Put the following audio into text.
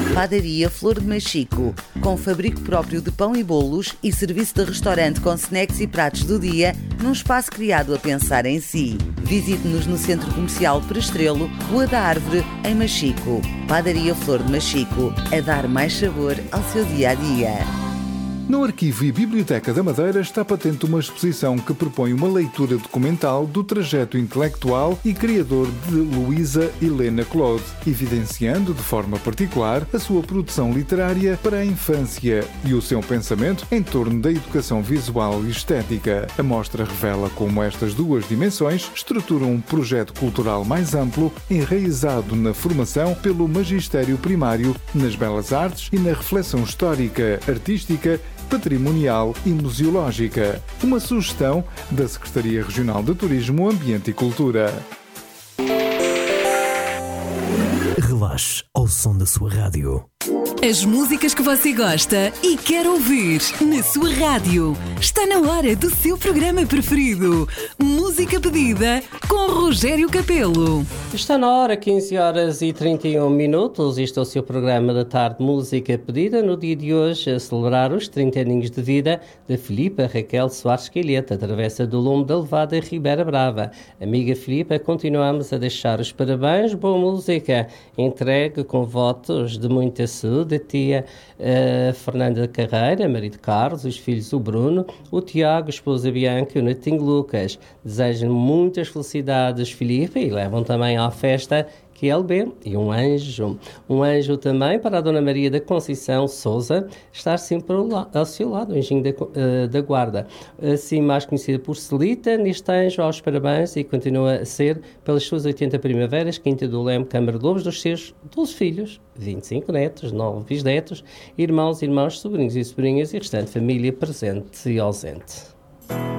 Padaria Flor de Machico, com fabrico próprio de pão e bolos e serviço de restaurante com snacks e pratos do dia, num espaço criado a pensar em si. Visite-nos no Centro Comercial Perestrelo, Rua da Árvore, em Machico. Padaria Flor de Machico, a dar mais sabor ao seu dia-a-dia. No Arquivo e Biblioteca da Madeira está patente uma exposição que propõe uma leitura documental do trajeto intelectual e criador de Luísa Helena Claude, evidenciando de forma particular a sua produção literária para a infância e o seu pensamento em torno da educação visual e estética. A mostra revela como estas duas dimensões estruturam um projeto cultural mais amplo, enraizado na formação pelo magistério primário, nas belas artes e na reflexão histórica, artística, patrimonial e museológica. Uma sugestão da Secretaria Regional de Turismo, Ambiente e Cultura. Relaxe ao som da sua rádio. As músicas que você gosta e quer ouvir na sua rádio. Está na hora do seu programa preferido. Música Pedida com Rogério Capelo. Está na hora, 15 horas e 31 minutos. Este é o seu programa da tarde Música Pedida. No dia de hoje, a celebrar os 30 aninhos de vida da Filipa Raquel Soares Quilheta, travessa do Lume da Levada em Ribeira Brava. Amiga Filipa, continuamos a deixar os parabéns. Boa música entregue com votos de muita saúde. A tia Fernanda Carreira, marido Carlos, os filhos o Bruno, o Tiago, a esposa Bianca e o netinho Lucas. Desejam muitas felicidades, Filipe, e levam também à festa QLB e um anjo. Um anjo também para a Dona Maria da Conceição Souza, estar sempre ao seu lado, o anjinho da guarda. Assim mais conhecida por Celita, neste anjo aos parabéns e continua a ser pelas suas 80 primaveras, Quinta do Leme, Câmara de Lobos, dos seus 12 filhos, 25 netos, 9 bisnetos, irmãos, sobrinhos e sobrinhas e restante família presente e ausente.